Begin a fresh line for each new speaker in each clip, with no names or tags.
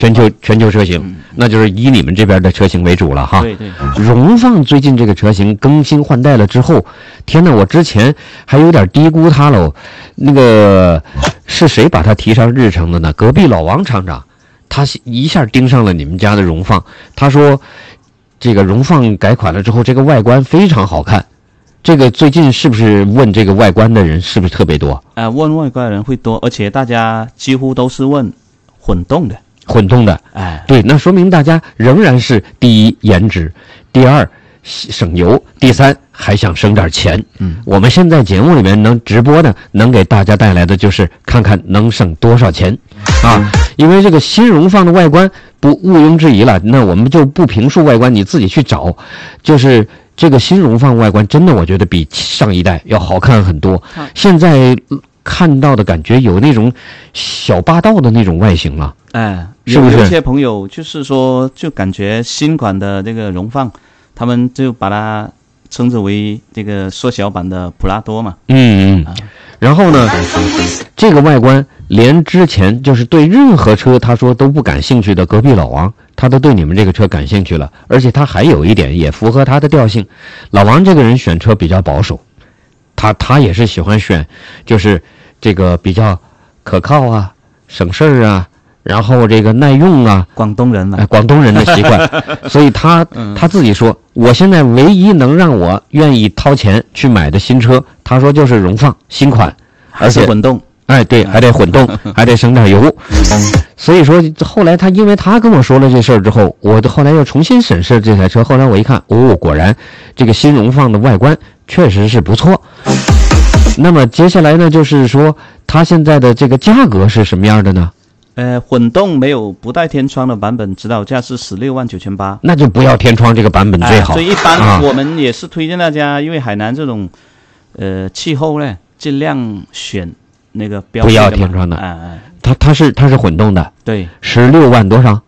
全球车型，那就是以你们这边的车型为主了哈。
对对。
荣放最近这个车型更新换代了之后，天哪，我之前还有点低估它喽。那个是谁把它提上日程的呢？隔壁老王厂长，他一下盯上了你们家的荣放，他说这个荣放改款了之后，这个外观非常好看。这个最近是不是问这个外观的人是不是特别多？
问外观的人会多，而且大家几乎都是问混动的。对，那说明大家仍然是第一颜值，第二省油，第三还想省点钱。我们现在节目里面能直播的，能给大家带来的就是看看能省多少钱啊！因为这个新荣放的外观毋庸置疑了，那我们就不评述外观，你自己去找。就是这个新荣放外观真的我觉得比上一代要好看很多。现在看到的感觉有那种小霸道的那种外形了。是不是？有些朋友就是说，就感觉新款的这个荣放，他们就把它称之为这个缩小版的普拉多嘛。
然后呢，这个外观连之前就是对任何车他说都不感兴趣的隔壁老王，他都对你们这个车感兴趣了。而且他还有一点也符合他的调性，老王这个人选车比较保守，他也是喜欢选就是这个比较可靠啊、省事儿啊。然后这个耐用啊，
广东人
的习惯，所以他自己说，我现在唯一能让我愿意掏钱去买的新车，他说就是荣放新款，
而且混动，
对，还得混动，还得省点油。所以说后来因为他跟我说了这事儿之后，我后来又重新审视这台车，后来我一看，果然这个新荣放的外观确实是不错。那么接下来呢，就是说它现在的这个价格是什么样的呢？
混动没有不带天窗的版本，指导价是169800，
那就不要天窗这个版本最好。
所以一般我们也是推荐大家，因为海南这种气候呢，尽量选那个标
不要天窗的。它是混动的，
对
，16万多少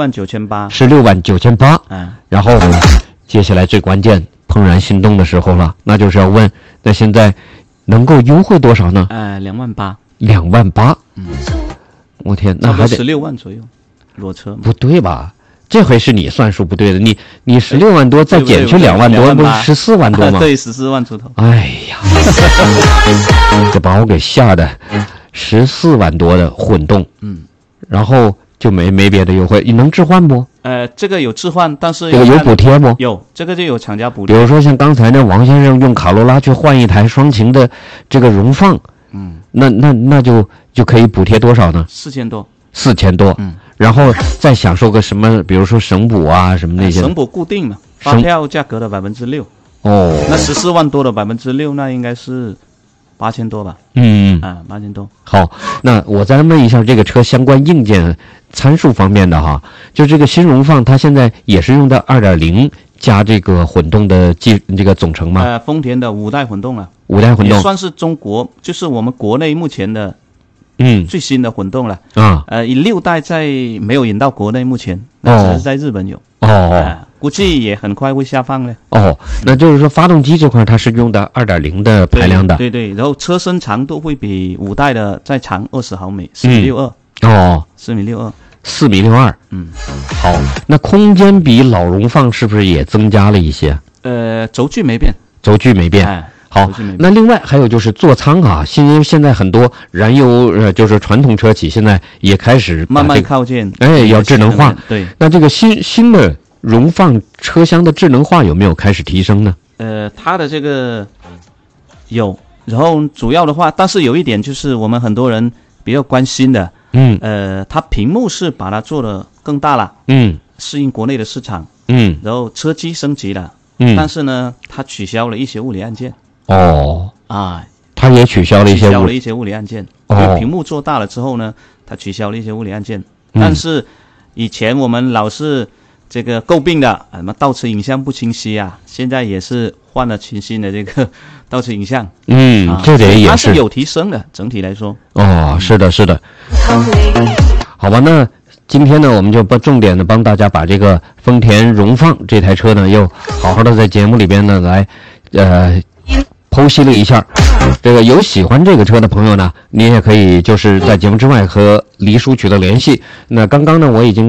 ？169800。
然后接下来最关键，怦然心动的时候了，那就是要问，那现在能够优惠多少呢
？28000。
28000。我天，那还得
16万左右，裸车
不对吧？这回是你算数不对的，你16万多再减去2万多，不是14万多吗？
对，14万出头。
哎呀，这把我给吓的，14万多的混动，然后就没别的优惠，你能置换不？
这个有置换，但是
这个有补贴不？
有，这个就有厂家补贴。
比如说像刚才那王先生用卡罗拉去换一台双擎的这个荣放，那就可以补贴多少呢
？4000多。
4000多。然后再享受个什么，比如说省补啊什么那些。
省补固定嘛，发票价格的6%。那14万多的6%，那应该是8000多吧？8000多。
好，那我再问一下这个车相关硬件参数方面的哈，就这个新荣放它现在也是用的2.0加这个混动的这个总成吗？
丰田的5代混动了
，5代混动
也算是中国，就是我们国内目前的最新的混动了以6代在没有引到国内，目前只是在日本有估计也很快会下放了。
那就是说发动机这块它是用的2.0的排量的，
对，然后车身长度会比5代的再长20毫米，4.62米。
4.62米。好，那空间比老荣放是不是也增加了一些？
轴距没变。
好，那另外还有就是座舱啊，因为现在很多燃油就是传统车企现在也开始
慢慢靠近，
要智能化。
对，
那这个新的荣放车厢的智能化有没有开始提升呢？
它的这个有，然后主要的话，但是有一点就是我们很多人比较关心的，它屏幕是把它做得更大了，适应国内的市场，然后车机升级了，但是呢，它取消了一些物理按键。
它也取消了一些
物理按键。因为屏幕做大了之后呢，它取消了一些物理按键。但是以前我们老是这个诟病的什么倒车影像不清晰啊，现在也是换了全新的这个倒车影像。
这点也是
它是有提升的，整体来说。
是的。好吧，那今天呢，我们就重点的帮大家把这个丰田荣放这台车呢，又好好的在节目里边呢来剖析了一下。这个有喜欢这个车的朋友呢，你也可以就是在节目之外和黎叔取得联系。那刚刚呢，我已经